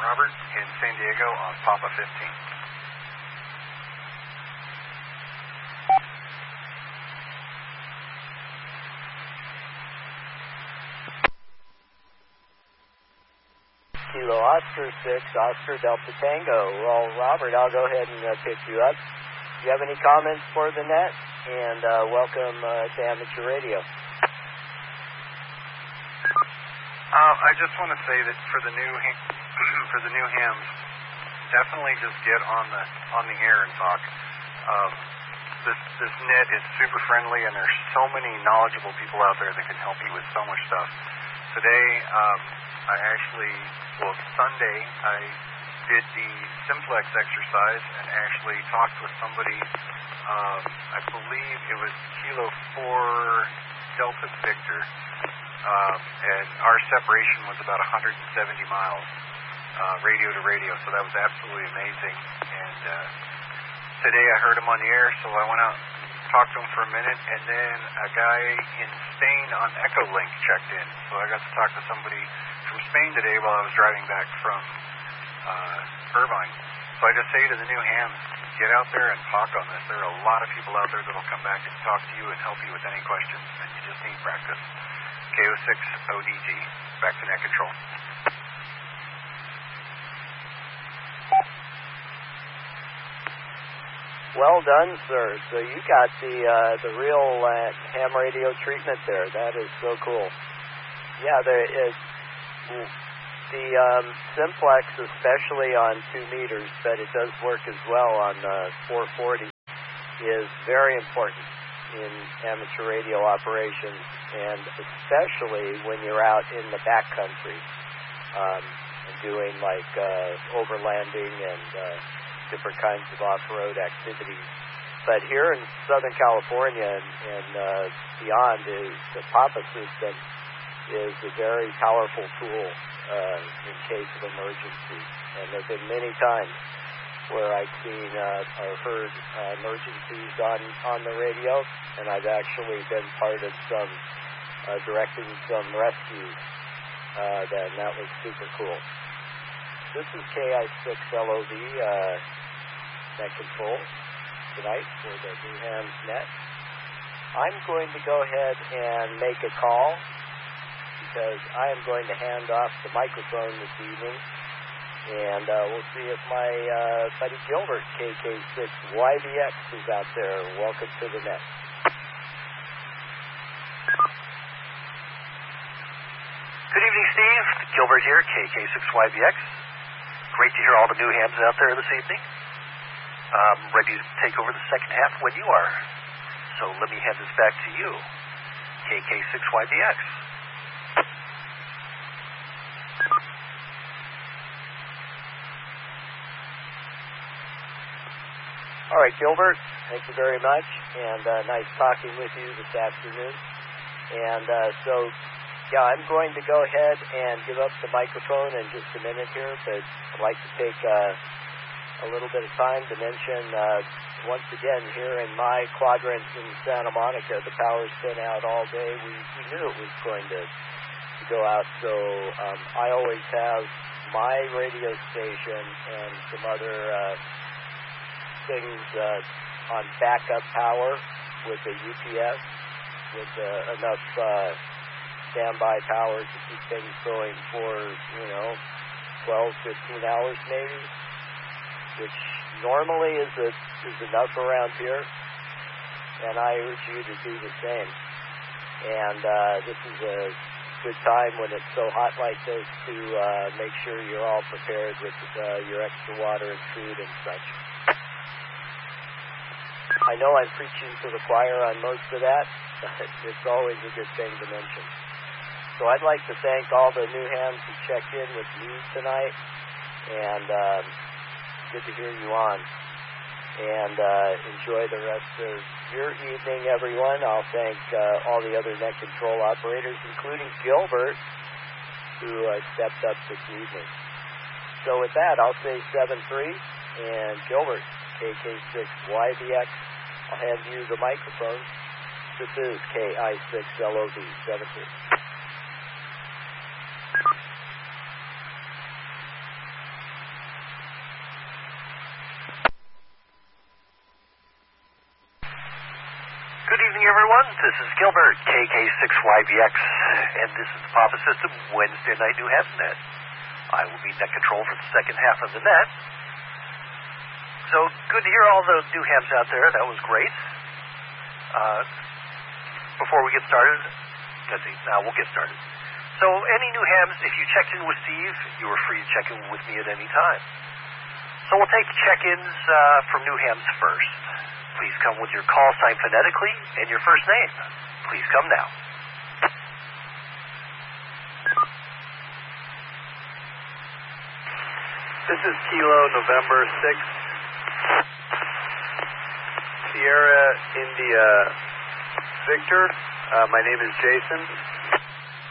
Robert in San Diego on Papa 15. Kilo Oscar 6, Oscar Delta Tango. Well, Robert, I'll go ahead and pick you up. Do you have any comments for the net? And welcome to Amateur Radio. I just want to say that for the new hams, definitely just get on the air and talk. This net is super friendly, and there's so many knowledgeable people out there that can help you with so much stuff. Today, Sunday, I did the simplex exercise and actually talked with somebody, I believe it was Kilo 4 Delta Victor, and our separation was about 170 miles, radio to radio, so that was absolutely amazing. And today I heard him on the air, so I went out and talked to him for a minute, and then a guy in Spain on Echolink checked in, so I got to talk to somebody from Spain today while I was driving back from Irvine. So I just say to the new hams, get out there and talk on this. There are a lot of people out there that will come back and talk to you and help you with any questions, and you just need practice. KO6 ODG, back to net control. Well done, sir. So you got the real ham radio treatment there. That is so cool. Yeah, the simplex, especially on 2 meters, but it does work as well on 440, is very important in amateur radio operations, and especially when you're out in the backcountry doing like overlanding and different kinds of off-road activities. But here in Southern California and beyond, the Papa system is a very powerful tool in case of emergency. And there have been many times where I've seen or heard emergencies on the radio, and I've actually been part of some directing some rescues. That was super cool. This is KI6LOV net control tonight for the New Hams Net. I'm going to go ahead and make a call because I am going to hand off the microphone this evening, and we'll see if my buddy Gilbert, KK6YVX, is out there. Welcome to the net. Good evening, Steve. Gilbert here, KK6YVX. Great to hear all the new hams out there this evening. Ready to take over the second half when you are. So let me hand this back to you, KK6YVX. All right, Gilbert, thank you very much, and nice talking with you this afternoon. And I'm going to go ahead and give up the microphone in just a minute here, but I'd like to take a little bit of time to mention, once again, here in my quadrant in Santa Monica, the power's been out all day. We knew it was going to go out, so I always have my radio station and some other things on backup power with a UPS with enough standby power to keep things going for 12, 15 hours maybe, which normally is enough around here, and I urge you to do the same. And this is a good time when it's so hot like this to make sure you're all prepared with your extra water and food and such. I know I'm preaching to the choir on most of that, but it's always a good thing to mention. So I'd like to thank all the new hams who checked in with me tonight, and good to hear you on. And enjoy the rest of your evening, everyone. I'll thank all the other net control operators, including Gilbert, who stepped up this evening. So with that, I'll say 7-3, and Gilbert, KK6YVX, I'll hand you the microphone. This is KI6LOV 7-3. everyone. This is Gilbert, KK6YBX, and this is the Papa System Wednesday Night New Hampshire Net. I will be net control for the second half of the net. So, good to hear all the new hams out there. That was great. Before we get started, let's see, now we'll get started. So, any new hams, if you checked in with Steve, you were free to check in with me at any time. So, we'll take check-ins from new hams first. Please come with your call sign phonetically and your first name. Please come now. This is Kilo November 6th, Sierra India Victor. My name is Jason.